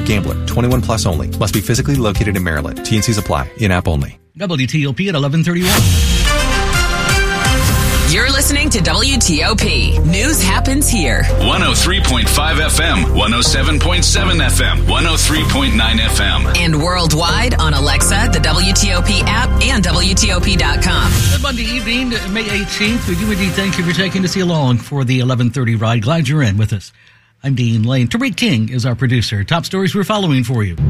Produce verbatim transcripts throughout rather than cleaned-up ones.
Gambler, twenty-one plus only. Must be physically located in Maryland. T and C's apply. In-app only. W T O P at eleven thirty-one. You're listening to W T O P. News happens here. one oh three point five F M, one oh seven point seven F M, one oh three point nine F M. And worldwide on Alexa, the W T O P app, and W T O P dot com. Good Monday evening, May eighteenth. We do indeed thank you for taking us along for the eleven thirty ride. Glad you're in with us. I'm Dean Lane. Tariq King is our producer. Top stories we're following for you.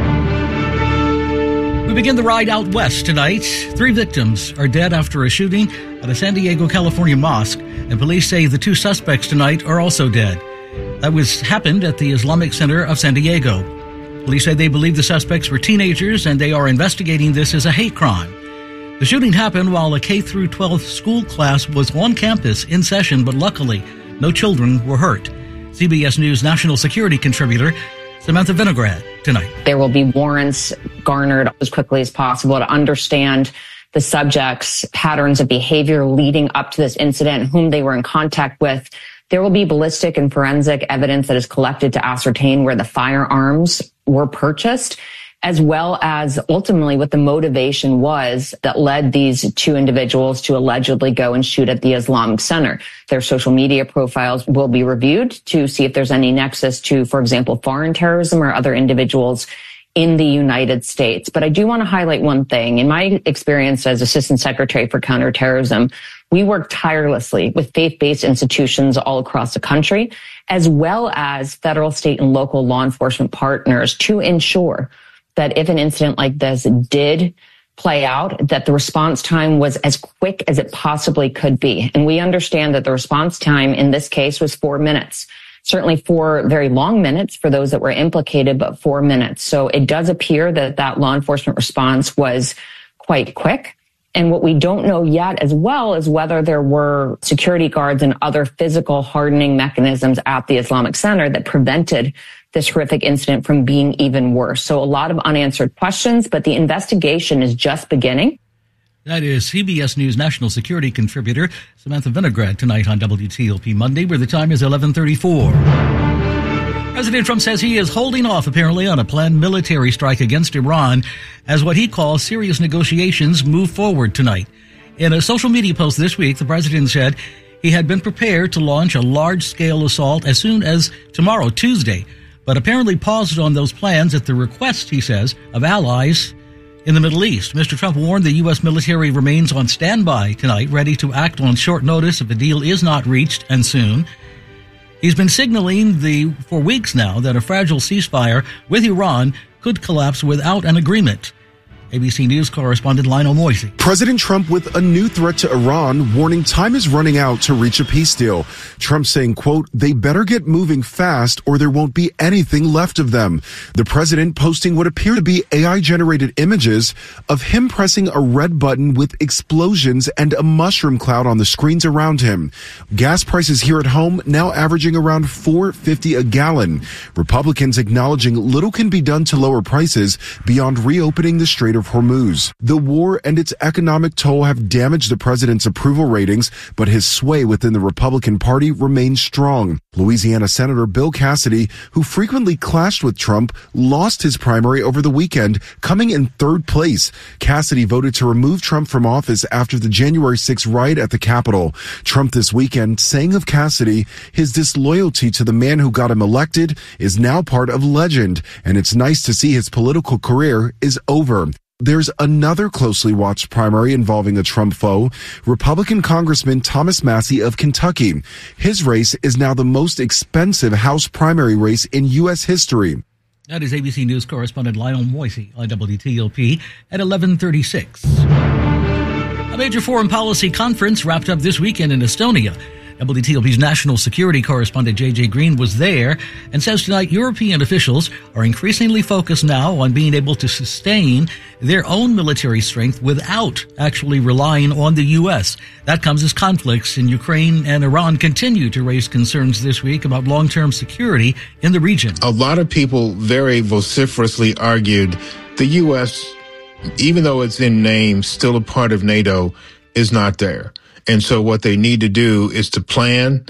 We begin the ride out west tonight. Three victims are dead after a shooting at a San Diego, California mosque, and police say the two suspects tonight are also dead. That was happened at the Islamic Center of San Diego. Police say they believe the suspects were teenagers and they are investigating this as a hate crime. The shooting happened while a K through twelve school class was on campus in session, but luckily no children were hurt. C B S News national security contributor Samantha Vinograd tonight. There will be warrants garnered as quickly as possible to understand the subject's patterns of behavior leading up to this incident, whom they were in contact with. There will be ballistic and forensic evidence that is collected to ascertain where the firearms were purchased, as well as ultimately what the motivation was that led these two individuals to allegedly go and shoot at the Islamic Center. Their social media profiles will be reviewed to see if there's any nexus to, for example, foreign terrorism or other individuals in the United States. But I do want to highlight one thing. In my experience as Assistant Secretary for Counterterrorism, we work tirelessly with faith-based institutions all across the country, as well as federal, state, and local law enforcement partners to ensure that if an incident like this did play out, that the response time was as quick as it possibly could be. And we understand that the response time in this case was four minutes. Certainly four very long minutes for those that were implicated, but four minutes. So it does appear that that law enforcement response was quite quick. And what we don't know yet as well is whether there were security guards and other physical hardening mechanisms at the Islamic Center that prevented this horrific incident from being even worse. So a lot of unanswered questions, but the investigation is just beginning. That is C B S News national security contributor Samantha Vinograd tonight on W T O P Monday, where the time is eleven thirty-four. President Trump says he is holding off, apparently, on a planned military strike against Iran as what he calls serious negotiations move forward tonight. In a social media post this week, the president said he had been prepared to launch a large-scale assault as soon as tomorrow, Tuesday, but apparently paused on those plans at the request, he says, of allies in the Middle East. Mister Trump warned the U S military remains on standby tonight, ready to act on short notice if a deal is not reached, and soon. He's been signaling the for weeks now that a fragile ceasefire with Iran could collapse without an agreement. A B C News correspondent Lionel Moisey. President Trump with a new threat to Iran, warning time is running out to reach a peace deal. Trump saying, quote, they better get moving fast or there won't be anything left of them. The president posting what appear to be A I-generated images of him pressing a red button with explosions and a mushroom cloud on the screens around him. Gas prices here at home now averaging around four dollars and fifty cents a gallon. Republicans acknowledging little can be done to lower prices beyond reopening the Strait of Hormuz. The war and its economic toll have damaged the president's approval ratings, but his sway within the Republican Party remains strong. Louisiana Senator Bill Cassidy, who frequently clashed with Trump, lost his primary over the weekend, coming in third place. Cassidy voted to remove Trump from office after the January sixth riot at the Capitol. Trump this weekend saying of Cassidy, his disloyalty to the man who got him elected is now part of legend, and it's nice to see his political career is over. There's another closely watched primary involving a Trump foe, Republican Congressman Thomas Massie of Kentucky. His race is now the most expensive House primary race in U S history. That is A B C News correspondent Lionel Moisey on W T O P at eleven thirty-six. A major foreign policy conference wrapped up this weekend in Estonia. W T O P's national security correspondent J J Green was there and says tonight European officials are increasingly focused now on being able to sustain their own military strength without actually relying on the U S. That comes as conflicts in Ukraine and Iran continue to raise concerns this week about long-term security in the region. A lot of people very vociferously argued the U S, even though it's in name, still a part of NATO, is not there. And so what they need to do is to plan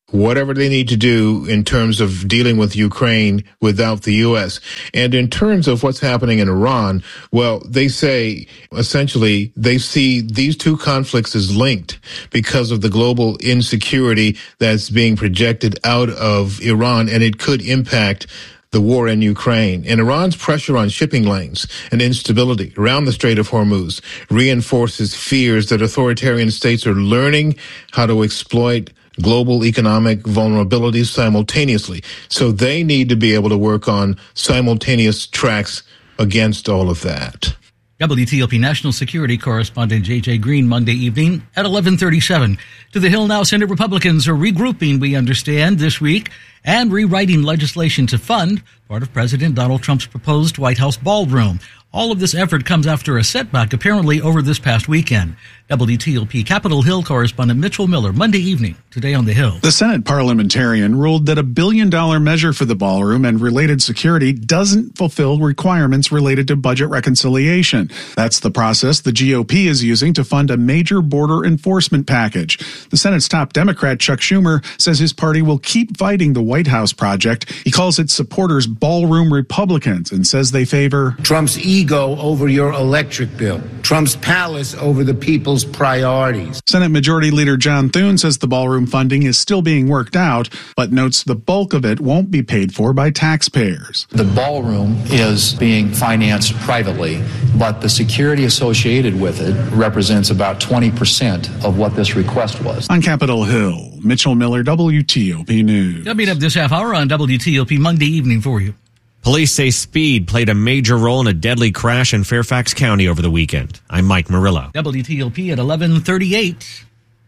whatever they need to do in terms of dealing with Ukraine without the U S. And in terms of what's happening in Iran, well, they say essentially they see these two conflicts as linked because of the global insecurity that's being projected out of Iran, and it could impact the war in Ukraine. And Iran's pressure on shipping lanes and instability around the Strait of Hormuz reinforces fears that authoritarian states are learning how to exploit global economic vulnerabilities simultaneously. So they need to be able to work on simultaneous tracks against all of that. W T O P National Security Correspondent J J Green Monday evening at eleven thirty-seven. To the Hill now, Senate Republicans are regrouping, we understand, this week and rewriting legislation to fund part of President Donald Trump's proposed White House ballroom. All of this effort comes after a setback apparently over this past weekend. W T O P Capitol Hill correspondent Mitchell Miller, Monday evening, today on the Hill. The Senate parliamentarian ruled that a billion dollar measure for the ballroom and related security doesn't fulfill requirements related to budget reconciliation. That's the process the G O P is using to fund a major border enforcement package. The Senate's top Democrat, Chuck Schumer, says his party will keep fighting the White House project. He calls its supporters ballroom Republicans and says they favor Trump's ego over your electric bill, Trump's palace over the people's priorities. Senate Majority Leader John Thune says the ballroom funding is still being worked out, but notes the bulk of it won't be paid for by taxpayers. The ballroom is being financed privately, but the security associated with it represents about twenty percent of what this request was. On Capitol Hill, Mitchell Miller, W T O P News. Coming up this half hour on W T O P Monday evening for you. Police say speed played a major role in a deadly crash in Fairfax County over the weekend. I'm Mike Murillo. W T O P at eleven thirty-eight.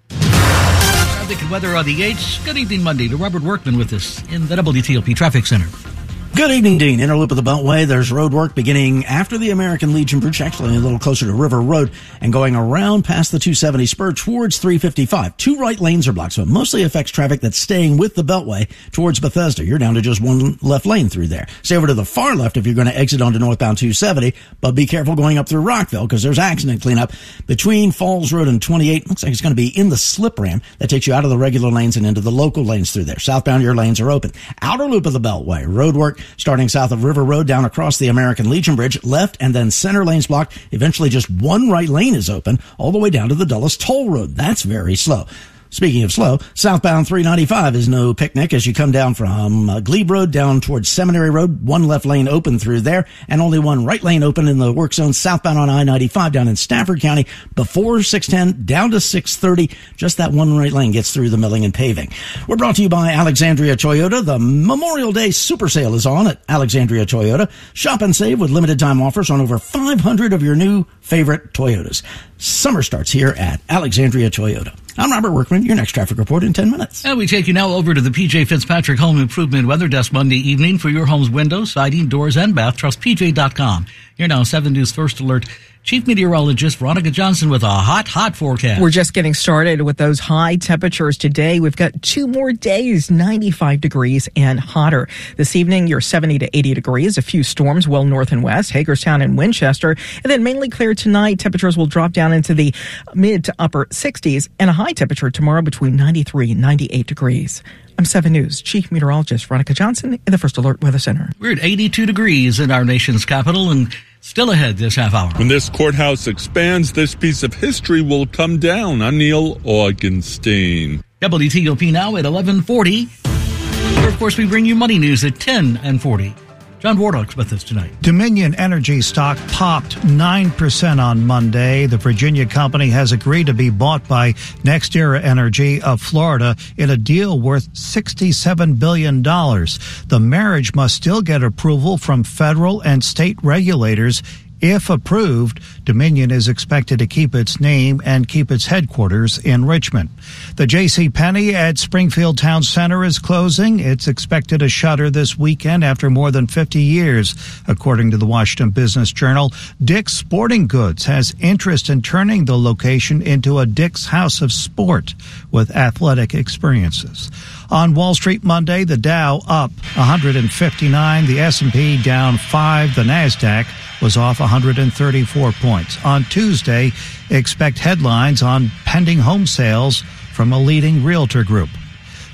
Traffic and weather on the eights. Good evening, Monday. To Robert Workman with us in the W T O P Traffic Center. Good evening, Dean. Inner loop of the Beltway. There's road work beginning after the American Legion Bridge, actually a little closer to River Road, and going around past the two seventy spur towards three fifty-five. Two right lanes are blocked, so it mostly affects traffic that's staying with the Beltway towards Bethesda. You're down to just one left lane through there. Stay over to the far left if you're going to exit onto northbound two seventy, but be careful going up through Rockville because there's accident cleanup between Falls Road and twenty-eight. Looks like it's going to be in the slip ramp that takes you out of the regular lanes and into the local lanes through there. Southbound, your lanes are open. Outer loop of the Beltway. Road work starting south of River Road down across the American Legion Bridge, left and then center lanes blocked. Eventually just one right lane is open all the way down to the Dulles Toll Road. That's very slow. Speaking of slow, southbound three ninety-five is no picnic as you come down from uh, Glebe Road down towards Seminary Road. One left lane open through there and only one right lane open in the work zone southbound on I ninety-five down in Stafford County before six ten down to six thirty. Just that one right lane gets through the milling and paving. We're brought to you by Alexandria Toyota. The Memorial Day Super Sale is on at Alexandria Toyota. Shop and save with limited time offers on over five hundred of your new favorite Toyotas. Summer starts here at Alexandria Toyota. I'm Robert Workman, your next traffic report in ten minutes. And we take you now over to the P J Fitzpatrick Home Improvement Weather Desk Monday evening for your home's windows, siding, doors, and bath. Trust P J dot com. Here now, seven News First Alert. Chief Meteorologist Veronica Johnson with a hot, hot forecast. We're just getting started with those high temperatures today. We've got two more days, ninety-five degrees and hotter. This evening, you're seventy to eighty degrees. A few storms well north and west, Hagerstown and Winchester. And then mainly clear tonight. Temperatures will drop down into the mid to upper sixties. And a high temperature tomorrow between ninety-three and ninety-eight degrees. I'm seven News Chief Meteorologist Veronica Johnson in the First Alert Weather Center. We're at eighty-two degrees in our nation's capital and still ahead this half hour. When this courthouse expands, this piece of history will come down. I'm Neil Augenstein. W T O P now at eleven forty. Where, of course, we bring you money news at ten and forty. John Wardock's with us tonight. Dominion Energy stock popped nine percent on Monday. The Virginia company has agreed to be bought by NextEra Energy of Florida in a deal worth sixty-seven billion dollars. The marriage must still get approval from federal and state regulators. If approved, Dominion is expected to keep its name and keep its headquarters in Richmond. The JCPenney at Springfield Town Center is closing. It's expected to shutter this weekend after more than fifty years. According to the Washington Business Journal, Dick's Sporting Goods has interest in turning the location into a Dick's House of Sport with athletic experiences. On Wall Street Monday, the Dow up one hundred fifty-nine, the S and P down five, the NASDAQ was off one hundred thirty-four points. On Tuesday, expect headlines on pending home sales from a leading realtor group.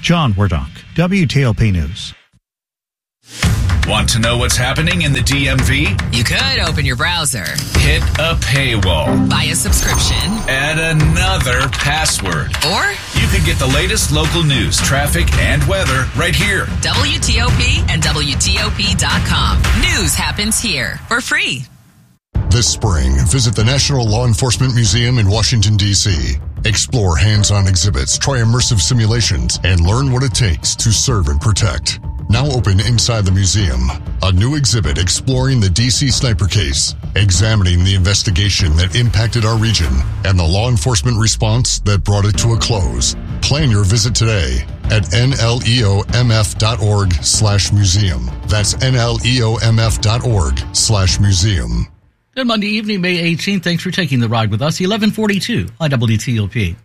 John Wardock, W T O P News. Want to know what's happening in the D M V? You could open your browser, Hit a paywall, buy a subscription, add another password. or You could get the latest local news, traffic, and weather right here. W T O P and W T O P dot com. News happens here for free. This spring, visit the National Law Enforcement Museum in Washington, D C Explore hands-on exhibits, try immersive simulations, and learn what it takes to serve and protect. Now open inside the museum, a new exhibit exploring the D C sniper case, examining the investigation that impacted our region and the law enforcement response that brought it to a close. Plan your visit today at N L E O M F dot org slash museum. That's N L E O M F dot org slash museum. Good Monday evening, May eighteenth. Thanks for taking the ride with us. eleven forty-two on W T O P.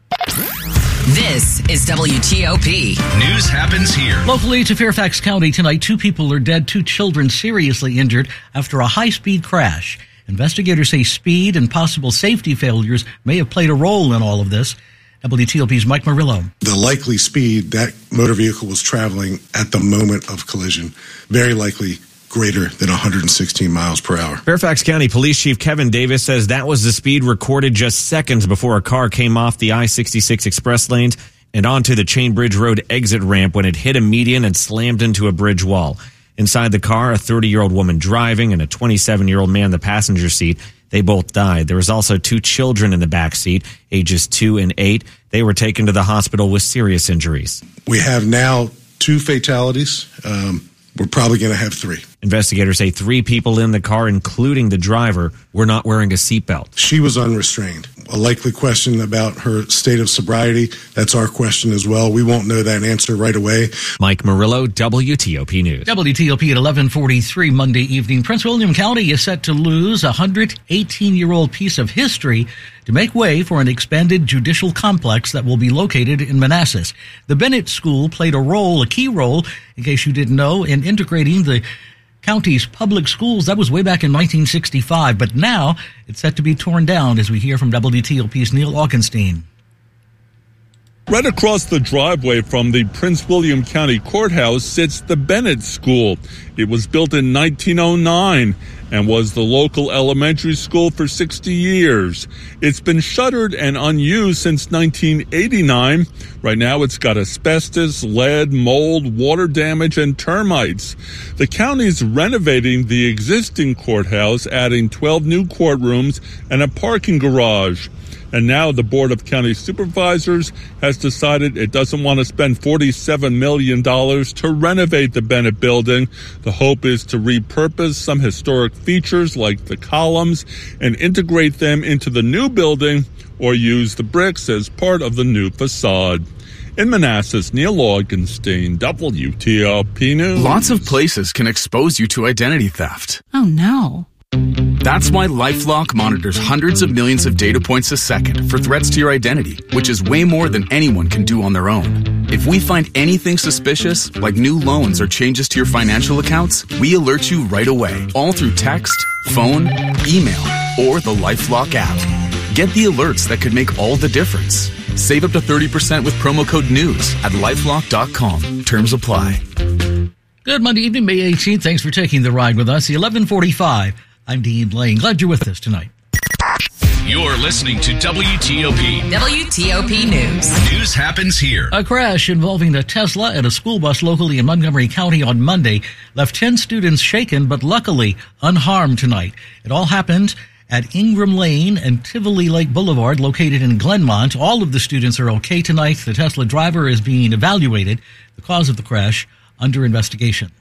This is W T O P. News happens here. Locally to Fairfax County tonight, two people are dead, two children seriously injured after a high-speed crash. Investigators say speed and possible safety failures may have played a role in all of this. W T O P's Mike Murillo. The likely speed that motor vehicle was traveling at the moment of collision, very likely greater than one hundred sixteen miles per hour. Fairfax County Police Chief Kevin Davis says that was the speed recorded just seconds before a car came off the I sixty-six express lanes and onto the Chainbridge Road exit ramp when it hit a median and slammed into a bridge wall. Inside the car, a thirty-year-old woman driving and a twenty-seven-year-old man in the passenger seat. They both died. There was also two children in the back seat, ages two and eight. They were taken to the hospital with serious injuries. We have now two fatalities. Um, we're probably going to have three. Investigators say three people in the car, including the driver, were not wearing a seatbelt. She was unrestrained. A likely question about her state of sobriety. That's our question as well. We won't know that answer right away. Mike Murillo, W T O P News. W T O P at eleven forty-three Monday evening. Prince William County is set to lose a one hundred eighteen-year-old piece of history to make way for an expanded judicial complex that will be located in Manassas. The Bennett School played a role, a key role, in case you didn't know, in integrating the county's public schools. That was way back in nineteen sixty-five, but now it's set to be torn down, as we hear from W T O P's Neil Augenstein. Right across the driveway from the Prince William County Courthouse sits the Bennett School. It was built in nineteen oh nine and was the local elementary school for sixty years. It's been shuttered and unused since nineteen eighty-nine. Right now it's got asbestos, lead, mold, water damage, and termites. The county's renovating the existing courthouse, adding twelve new courtrooms and a parking garage. And now the Board of County Supervisors has decided it doesn't want to spend forty-seven million dollars to renovate the Bennett building. The hope is to repurpose some historic features like the columns and integrate them into the new building or use the bricks as part of the new facade. In Manassas, Neil Augenstein, W T O P News. Lots of places can expose you to identity theft. Oh, no. That's why LifeLock monitors hundreds of millions of data points a second for threats to your identity, which is way more than anyone can do on their own. If we find anything suspicious, like new loans or changes to your financial accounts, we alert you right away, all through text, phone, email, or the LifeLock app. Get the alerts that could make all the difference. Save up to thirty percent with promo code NEWS at lifelock dot com. Terms apply. Good Monday evening, May eighteenth. Thanks for taking the ride with us. eleven forty-five. I'm Dean Lane. Glad you're with us tonight. You're listening to W T O P. W T O P News. News happens here. A crash involving a Tesla and a school bus locally in Montgomery County on Monday left ten students shaken, but luckily unharmed tonight. It all happened at Ingram Lane and Tivoli Lake Boulevard, located in Glenmont. All of the students are okay tonight. The Tesla driver is being evaluated. The cause of the crash under investigation.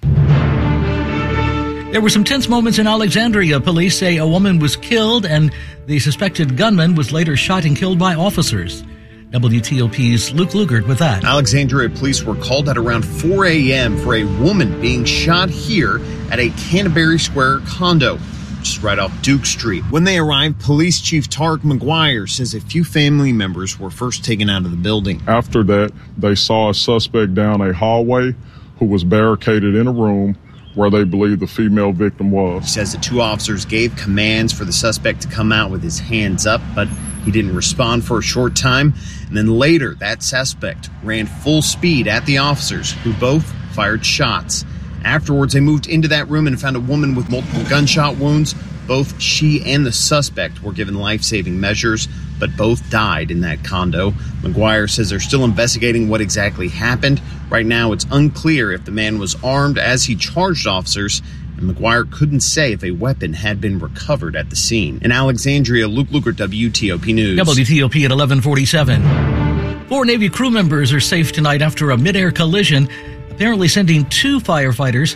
There were some tense moments in Alexandria. Police say a woman was killed and the suspected gunman was later shot and killed by officers. W T O P's Luke Lugert with that. Alexandria police were called at around four a.m. for a woman being shot here at a Canterbury Square condo, just right off Duke Street. When they arrived, Police Chief Tarek McGuire says a few family members were first taken out of the building. After that, they saw a suspect down a hallway who was barricaded in a room where they believe the female victim was. He says the two officers gave commands for the suspect to come out with his hands up, but he He didn't respond for a short time, and then later that suspect ran full speed at the officers, who both fired shots. Afterwards, they moved into that room and found a woman with multiple gunshot wounds. Both she and the suspect were given life-saving measures, but both died in that condo. McGuire says they're still investigating what exactly happened. Right now, it's unclear if the man was armed as he charged officers, and McGuire couldn't say if a weapon had been recovered at the scene. In Alexandria, Luke Luker, W T O P News. W T O P at eleven forty-seven. Four Navy crew members are safe tonight after a mid-air collision, apparently sending two firefighters,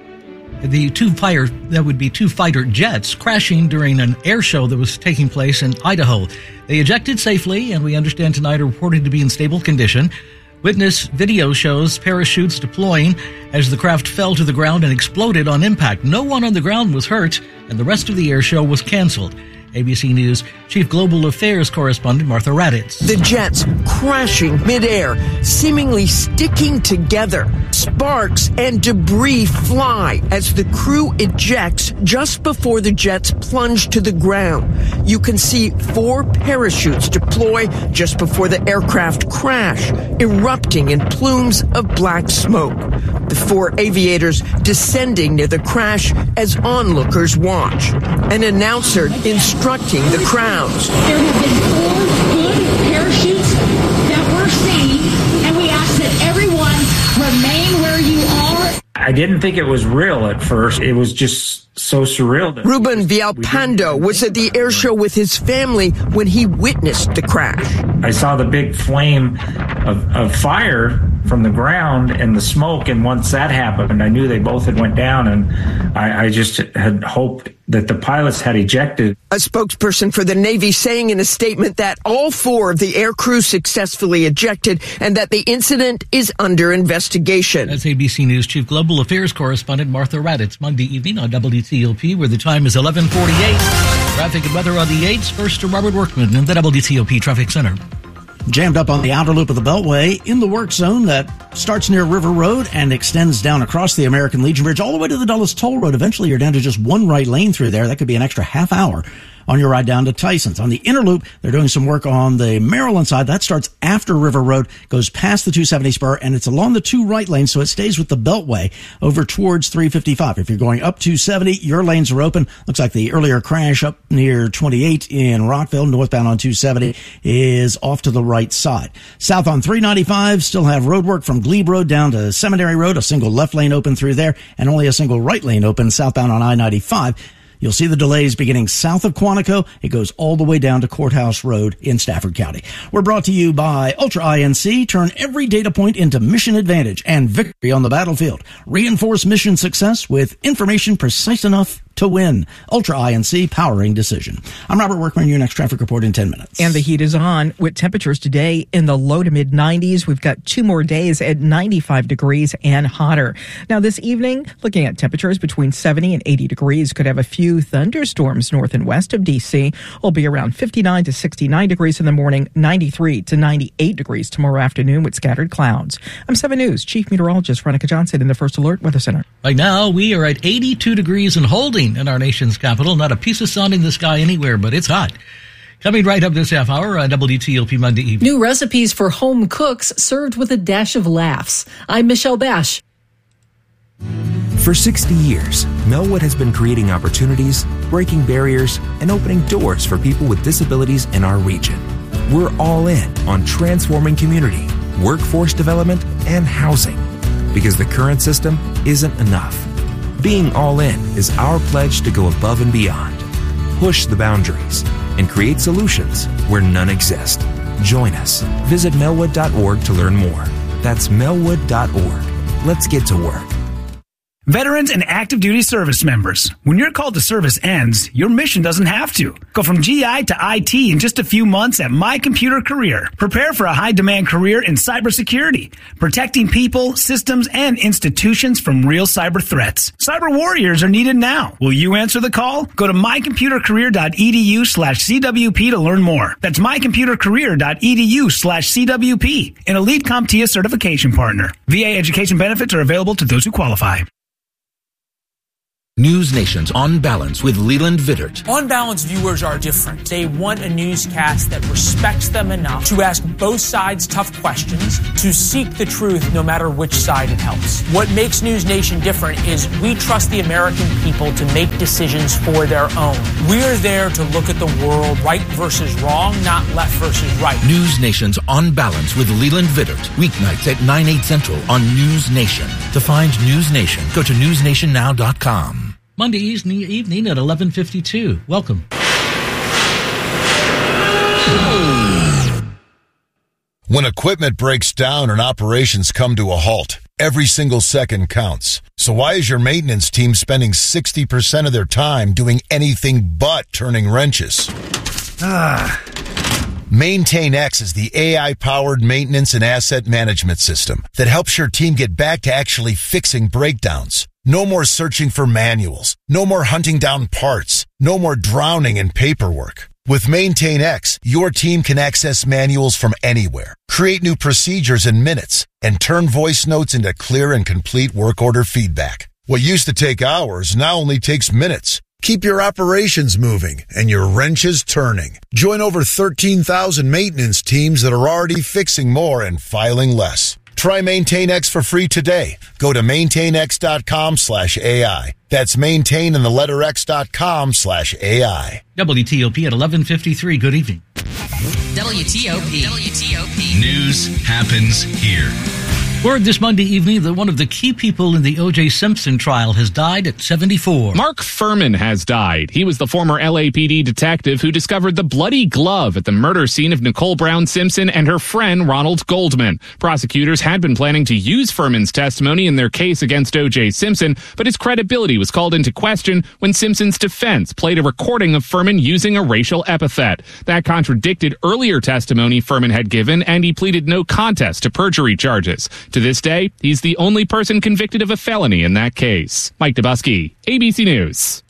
the two fire, that would be two fighter jets, crashing during an air show that was taking place in Idaho. They ejected safely, and we understand tonight are reported to be in stable condition. Witness video shows parachutes deploying as the craft fell to the ground and exploded on impact. No one on the ground was hurt, and the rest of the air show was canceled. A B C News Chief Global Affairs Correspondent Martha Raditz. The jets crashing midair, seemingly sticking together. Sparks and debris fly as the crew ejects just before the jets plunge to the ground. You can see four parachutes deploy just before the aircraft crash, erupting in plumes of black smoke. The four aviators descending near the crash as onlookers watch. An announcer instructing the crowds. There have been four good parachutes that we're seeing, and we ask that everyone remain where you are. I didn't think it was real at first. It was just so surreal. That Ruben Villalpando was at the air show with his family when he witnessed the crash. I saw the big flame of, of fire from the ground and the smoke, and once that happened, I knew they both had went down, and I, I just had hoped that the pilots had ejected. A spokesperson for the Navy saying in a statement that all four of the air crew successfully ejected and that the incident is under investigation. That's A B C News Chief Global Affairs Correspondent Martha Raditz. Monday evening on W T O P, where the time is eleven forty-eight. Traffic and weather on the eights. First to Robert Workman in the W T O P Traffic Center. Jammed up on the outer loop of the Beltway in the work zone that starts near River Road and extends down across the American Legion Bridge all the way to the Dulles Toll Road. Eventually you're down to just one right lane through there. That could be an extra half hour on your ride down to Tyson's. On the inner loop, they're doing some work on the Maryland side. That starts after River Road, goes past the two seventy spur, and it's along the two right lanes, so it stays with the Beltway over towards three fifty-five. If you're going up two seventy, your lanes are open. Looks like the earlier crash up near twenty-eight in Rockville, northbound on two seventy, is off to the right side. South on three ninety-five, still have road work from Glebe Road down to Seminary Road, a single left lane open through there, and only a single right lane open southbound on I ninety-five. You'll see the delays beginning south of Quantico. It goes all the way down to Courthouse Road in Stafford County. We're brought to you by Ultra I N C. Turn every data point into mission advantage and victory on the battlefield. Reinforce mission success with information precise enough to win. Ultra I N C, powering decision. I'm Robert Workman, your next traffic report in ten minutes. And the heat is on with temperatures today in the low to mid nineties. We've got two more days at ninety-five degrees and hotter. Now this evening, looking at temperatures between seventy and eighty degrees, could have a few thunderstorms north and west of D C. Will be around fifty-nine to sixty-nine degrees in the morning, ninety-three to ninety-eight degrees tomorrow afternoon with scattered clouds. I'm seven News Chief Meteorologist Veronica Johnson in the First Alert Weather Center. Right now, we are at eighty-two degrees and holding in our nation's capital. Not a piece of sun in the sky anywhere, but it's hot. Coming right up this half hour on W T O P Monday evening. New recipes for home cooks served with a dash of laughs. I'm Michelle Bash. For sixty years, Melwood has been creating opportunities, breaking barriers, and opening doors for people with disabilities in our region. We're all in on transforming community, workforce development, and housing. Because the current system isn't enough. Being all in is our pledge to go above and beyond, push the boundaries, and create solutions where none exist. Join us. Visit melwood dot org to learn more. That's melwood dot org. Let's get to work. Veterans and active duty service members, when your call to service ends, your mission doesn't have to. Go from G I to I T in just a few months at My Computer Career. Prepare for a high-demand career in cybersecurity, protecting people, systems, and institutions from real cyber threats. Cyber warriors are needed now. Will you answer the call? Go to my computer career dot e d u slash c w p to learn more. That's my computer career dot e d u slash c w p, an Elite CompTIA certification partner. V A education benefits are available to those who qualify. News Nation's On Balance with Leland Vittert. On Balance viewers are different. They want a newscast that respects them enough to ask both sides tough questions, to seek the truth no matter which side it helps. What makes News Nation different is we trust the American people to make decisions for their own. We're there to look at the world right versus wrong, not left versus right. News Nation's On Balance with Leland Vittert. Weeknights at nine, eight central on News Nation. To find News Nation, go to news nation now dot com. Monday evening at eleven fifty-two. Welcome. When equipment breaks down and operations come to a halt, every single second counts. So why is your maintenance team spending sixty percent of their time doing anything but turning wrenches? Ah. MaintainX is the A I-powered maintenance and asset management system that helps your team get back to actually fixing breakdowns. No more searching for manuals. No more hunting down parts. No more drowning in paperwork. With MaintainX, your team can access manuals from anywhere, create new procedures in minutes, and turn voice notes into clear and complete work order feedback. What used to take hours now only takes minutes. Keep your operations moving and your wrenches turning. Join over thirteen thousand maintenance teams that are already fixing more and filing less. Try MaintainX for free today. Go to maintainx.com slash AI. That's maintain and the letter X dot com slash AI. W T O P at eleven fifty-three. Good evening. W T O P. W T O P. News happens here. Word this Monday evening that one of the key people in the O J Simpson trial has died at seventy-four. Mark Furman has died. He was the former L A P D detective who discovered the bloody glove at the murder scene of Nicole Brown Simpson and her friend Ronald Goldman. Prosecutors had been planning to use Furman's testimony in their case against O J Simpson, but his credibility was called into question when Simpson's defense played a recording of Furman using a racial epithet. That contradicted earlier testimony Furman had given, and he pleaded no contest to perjury charges. To this day, he's the only person convicted of a felony in that case. Mike Dubusky, A B C News.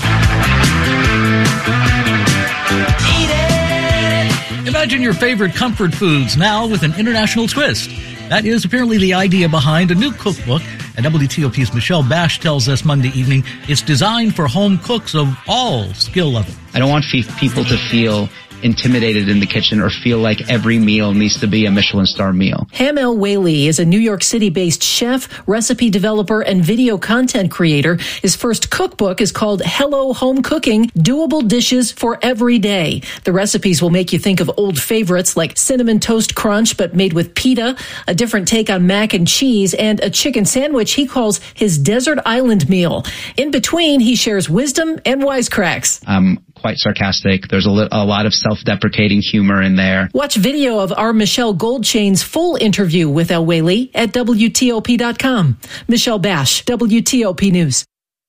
Imagine your favorite comfort foods now with an international twist. That is apparently the idea behind a new cookbook. And W T O P's Michelle Bash tells us Monday evening it's designed for home cooks of all skill levels. I don't want people to feel intimidated in the kitchen or feel like every meal needs to be a Michelin star meal. Ham El-Wayley is a New York City-based chef, recipe developer, and video content creator. His first cookbook is called Hello Home Cooking, Doable Dishes for Every Day. The recipes will make you think of old favorites like Cinnamon Toast Crunch, but made with pita, a different take on mac and cheese, and a chicken sandwich he calls his desert island meal. In between, he shares wisdom and wisecracks. Um, quite sarcastic. There's a, li- a lot of self-deprecating humor in there. Watch video of our Michelle Goldchain's full interview with El-Wayley at W T O P dot com. Michelle Bash, W T O P News.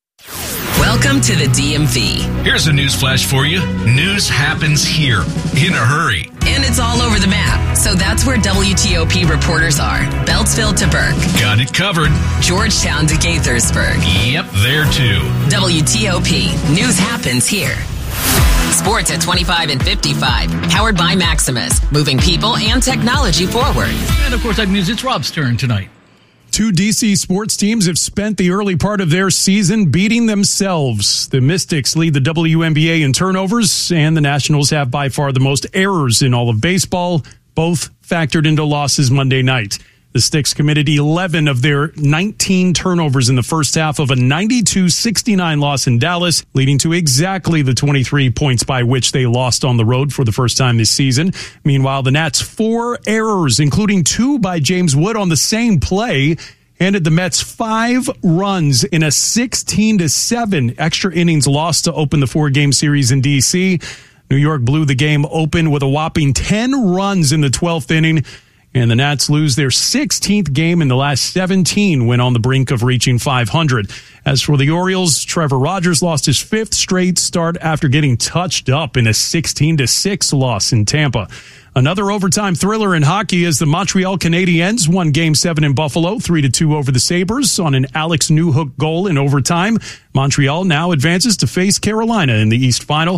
Welcome to the D M V. Here's a news flash for you. News happens here in a hurry. And it's all over the map. So that's where W T O P reporters are. Beltsville to Burke. Got it covered. Georgetown to Gaithersburg. Yep, there too. W T O P. News happens here. Sports at twenty-five and fifty-five. Powered by Maximus. Moving people and technology forward. And of course, that means it's Rob's turn tonight. Two D C sports teams have spent the early part of their season beating themselves. The Mystics lead the W N B A in turnovers, and the Nationals have by far the most errors in all of baseball, both factored into losses Monday night. The Sticks committed eleven of their nineteen turnovers in the first half of a ninety-two sixty-nine loss in Dallas, leading to exactly the twenty-three points by which they lost on the road for the first time this season. Meanwhile, the Nats' four errors, including two by James Wood on the same play, handed the Mets five runs in a sixteen to seven extra innings loss to open the four-game series in D C. New York blew the game open with a whopping ten runs in the twelfth inning. And the Nats lose their sixteenth game in the last seventeen when on the brink of reaching five hundred. As for the Orioles, Trevor Rogers lost his fifth straight start after getting touched up in a sixteen to six loss in Tampa. Another overtime thriller in hockey as the Montreal Canadiens won Game seven in Buffalo, three to two over the Sabres on an Alex Newhook goal in overtime. Montreal now advances to face Carolina in the East Final.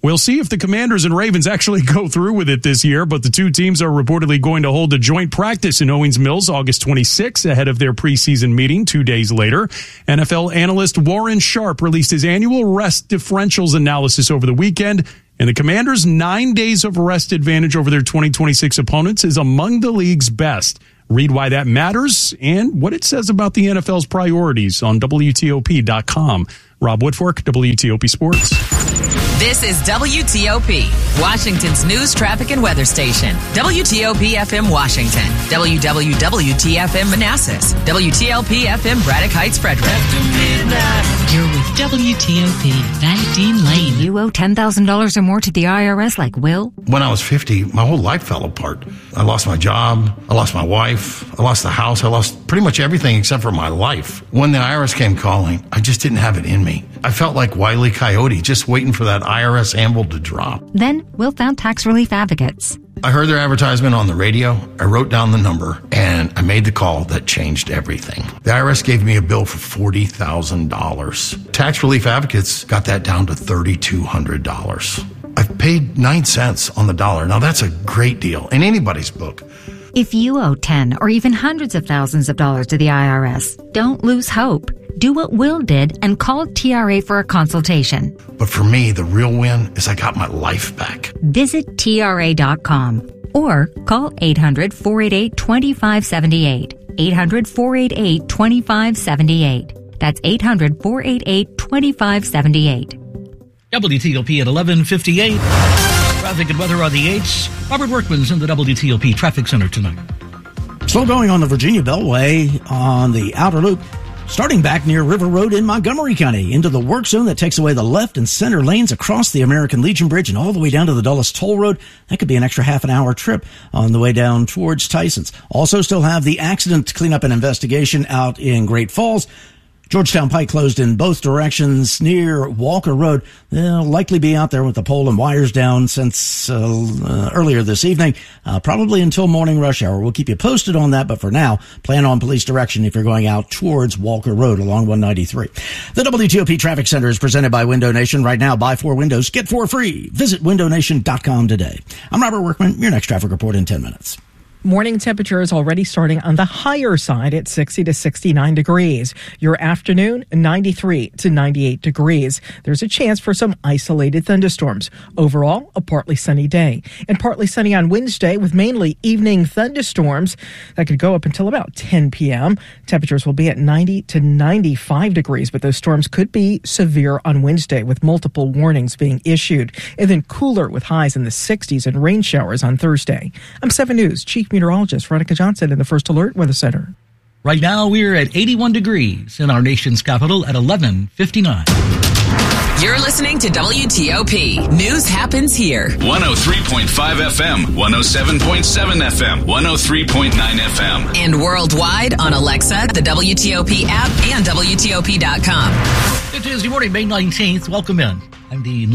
We'll see if the Commanders and Ravens actually go through with it this year, but the two teams are reportedly going to hold a joint practice in Owings Mills August twenty-sixth ahead of their preseason meeting two days later. N F L analyst Warren Sharp released his annual rest differentials analysis over the weekend, and the Commanders' nine days of rest advantage over their twenty twenty-six opponents is among the league's best. Read why that matters and what it says about the N F L's priorities on W T O P dot com. Rob Woodfork, W T O P Sports. This is W T O P, Washington's news, traffic, and weather station. W T O P F M Washington, W W W T F M Manassas, W T L P F M Braddock Heights, Frederick. You're with W T O P, Van Dean Lane. You owe ten thousand dollars or more to the I R S like Will? When I was fifty, my whole life fell apart. I lost my job, I lost my wife, I lost the house, I lost pretty much everything except for my life. When the I R S came calling, I just didn't have it in me. I felt like Wile E. Coyote, just waiting for that I R S anvil to drop. Then Will found Tax Relief Advocates. I heard their advertisement on the radio, I wrote down the number, and I made the call that changed everything. The I R S gave me a bill for forty thousand dollars. Tax Relief Advocates got that down to three thousand two hundred dollars. I've paid nine cents on the dollar. Now that's a great deal in anybody's book. If you owe ten or even hundreds of thousands of dollars to the I R S, don't lose hope. Do what Will did and call T R A for a consultation. But for me, the real win is I got my life back. Visit T R A dot com or call eight hundred, four eight eight, two five seven eight. eight hundred, four eight eight, two five seven eight. That's eight hundred, four eight eight, two five seven eight. W T O P at eleven fifty-eight. Traffic and weather on the eights. Robert Workman's in the W T O P Traffic Center tonight. Slow going on the Virginia Beltway on the outer loop, starting back near River Road in Montgomery County into the work zone that takes away the left and center lanes across the American Legion Bridge and all the way down to the Dulles Toll Road. That could be an extra half an hour trip on the way down towards Tyson's. Also still have the accident cleanup and investigation out in Great Falls. Georgetown Pike closed in both directions near Walker Road. They'll likely be out there with the pole and wires down since uh, uh, earlier this evening, uh, probably until morning rush hour. We'll keep you posted on that, but for now, plan on police direction if you're going out towards Walker Road along one ninety-three. The W T O P Traffic Center is presented by Window Nation. Right now, buy four windows, get four free. Visit window nation dot com today. I'm Robert Workman. Your next traffic report in ten minutes. Morning temperature is already starting on the higher side at sixty to sixty-nine degrees. Your afternoon, ninety-three to ninety-eight degrees. There's a chance for some isolated thunderstorms. Overall, a partly sunny day. And partly sunny on Wednesday with mainly evening thunderstorms that could go up until about ten p.m. Temperatures will be at ninety to ninety-five degrees, but those storms could be severe on Wednesday with multiple warnings being issued. And then cooler with highs in the sixties and rain showers on Thursday. I'm seven News Chief Meteorologist Veronica Johnson in the First Alert Weather Center. Right now, we're at eighty-one degrees in our nation's capital at eleven fifty-nine. You're listening to W T O P. News happens here. one oh three point five F M, one oh seven point seven F M, one oh three point nine F M. And worldwide on Alexa, the W T O P app, and W T O P dot com. It's Tuesday morning, May nineteenth. Welcome in. I'm the